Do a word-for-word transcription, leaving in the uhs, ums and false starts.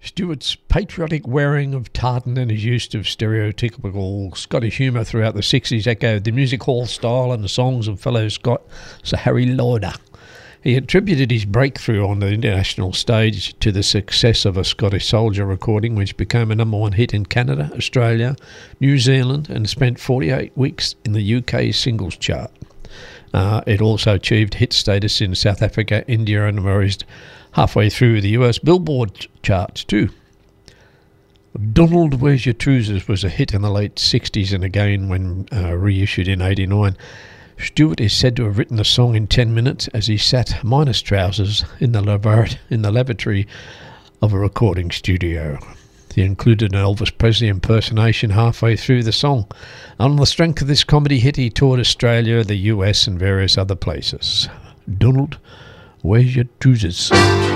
Stewart's patriotic wearing of tartan and his use of stereotypical Scottish humour throughout the sixties echoed the music hall style and the songs of fellow Scot Sir Harry Lauder. He attributed his breakthrough on the international stage to the success of a Scottish Soldier recording, which became a number one hit in Canada, Australia, New Zealand, and spent forty-eight weeks in the U K singles chart. Uh, it also achieved hit status in South Africa, India, and was halfway through the U S Billboard charts too. Donald, Where's Your Trousers was a hit in the late sixties and again when uh, reissued in eighty-nine. Stewart is said to have written the song in ten minutes as he sat minus trousers in the, labor- in the lavatory of a recording studio. He included an Elvis Presley impersonation halfway through the song. On the strength of this comedy hit, he toured Australia, the U S and various other places. Donald, Where's Your Trousers?